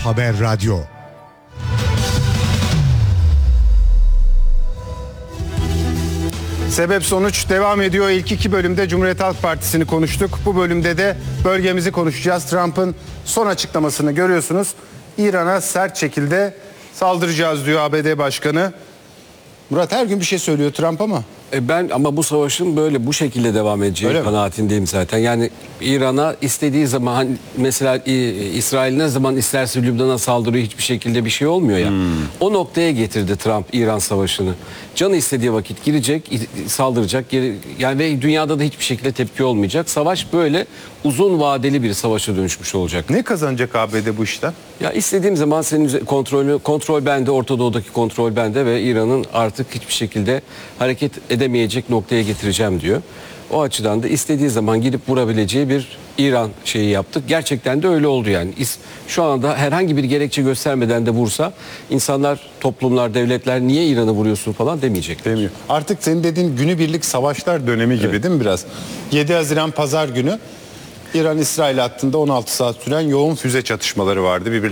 Haber Radyo. Sebep sonuç devam ediyor. İlk iki bölümde Cumhuriyet Halk Partisi'ni konuştuk. Bu bölümde de bölgemizi konuşacağız. Trump'ın son açıklamasını görüyorsunuz. İran'a sert şekilde saldıracağız diyor ABD Başkanı. Murat her gün bir şey söylüyor Trump ama. Ben ama bu savaşın böyle bu şekilde devam edeceği kanaatindeyim zaten. Yani İran'a istediği zaman mesela İsrail ne zaman isterse Lübnan'a saldırıyor, hiçbir şekilde bir şey olmuyor ya. O noktaya getirdi Trump İran savaşını. Canı istediği vakit girecek, saldıracak. Yani ve dünyada da hiçbir şekilde tepki olmayacak. Savaş böyle uzun vadeli bir savaşa dönüşmüş olacak. Ne kazanacak ABD bu işten? Ya istediğim zaman senin kontrol bende, Orta Doğu'daki kontrol bende ve İran'ın artık hiçbir şekilde hareket edemeyecek noktaya getireceğim diyor. O açıdan da istediği zaman gidip vurabileceği bir İran şeyi yaptık. Gerçekten de öyle oldu yani. Şu anda herhangi bir gerekçe göstermeden de vursa insanlar, toplumlar, devletler niye İran'ı vuruyorsun falan demeyecekler. Demiyor. Artık senin dediğin günübirlik savaşlar dönemi gibi değil mi biraz? 7 Haziran Pazar günü İran-İsrail hattında 16 saat süren yoğun füze çatışmaları vardı. Birbirlerine